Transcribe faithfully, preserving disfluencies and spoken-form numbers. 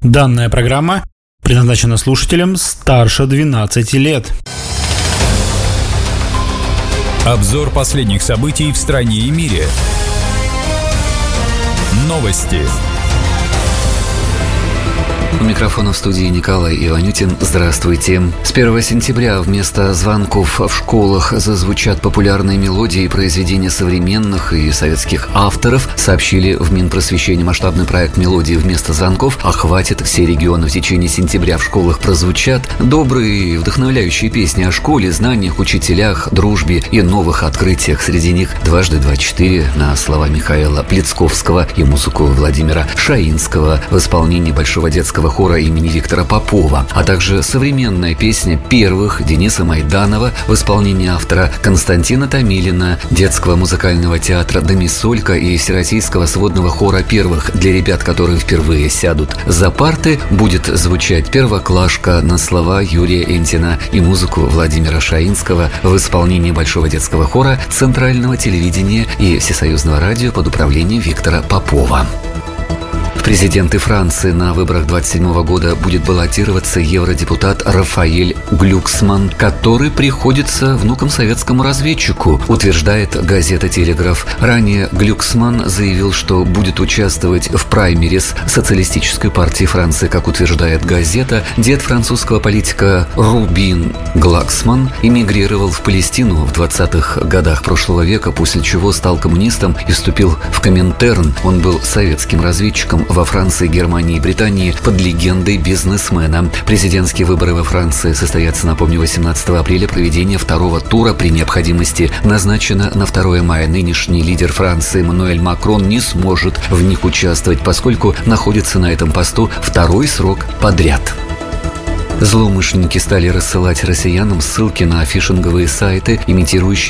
Данная программа предназначена слушателям старше двенадцати лет. Обзор последних событий в стране и мире. Новости. У микрофона в студии Николай Иванютин. Здравствуйте. С первого сентября вместо звонков в школах зазвучат популярные мелодии и произведения современных и советских авторов, сообщили в Минпросвещении. Масштабный проект «Мелодии вместо звонков» охватит все регионы. В течение сентября в школах прозвучат добрые, вдохновляющие песни о школе, знаниях, учителях, дружбе и новых открытиях. Среди них «Дважды два четыре» на слова Михаила Плецковского и музыку Владимира Шаинского в исполнении Большого детского хора имени Виктора Попова, а также современная песня первых Дениса Майданова в исполнении автора Константина Томилина, детского музыкального театра «Домисолька» и Всероссийского сводного хора первых. Для ребят, которые впервые сядут за парты, будет звучать «Первоклашка» на слова Юрия Энтина и музыку Владимира Шаинского в исполнении Большого детского хора Центрального телевидения и Всесоюзного радио под управлением Виктора Попова. Президенты Франции на выборах двадцать седьмого года будет баллотироваться евродепутат Рафаэль Глюксман, который приходится внуком советскому разведчику, утверждает газета «Телеграф». Ранее Глюксман заявил, что будет участвовать в праймерис Социалистической партии Франции. Как утверждает газета, дед французского политика Рубин Глюксман эмигрировал в Палестину в двадцатых годах прошлого века, после чего стал коммунистом и вступил в Коминтерн. Он был советским разведчиком во Франции, Германии и Британии под легендой бизнесмена. Президентские выборы во Франции состоятся, напомню, восемнадцатого апреля. Проведение второго тура при необходимости назначено на второе мая. Нынешний лидер Франции Эммануэль Макрон не сможет в них участвовать, поскольку находится на этом посту второй срок подряд. Злоумышленники стали рассылать россиянам ссылки на фишинговые сайты, имитирующие